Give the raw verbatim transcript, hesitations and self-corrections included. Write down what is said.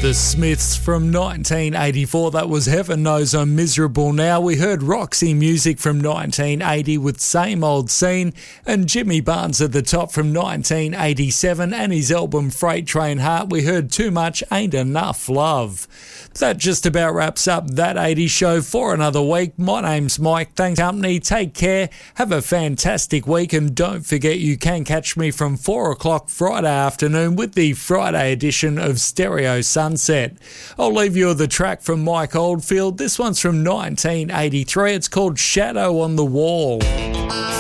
The Smiths from nineteen eighty-four, that was Heaven Knows I'm Miserable Now. We heard Roxy Music from nineteen eighty with Same Old Scene, and Jimmy Barnes at the top from nineteen eighty-seven and his album Freight Train Heart. We heard Too Much Ain't Enough Love. That just about wraps up That eighties Show for another week. My name's Mike. Thanks, company. Take care. Have a fantastic week, and don't forget you can catch me from four o'clock Friday afternoon with the Friday edition of Stereo Sunset. I'll leave you with a track from Mike Oldfield. This one's from nineteen eighty-three. It's called Shadow on the Wall.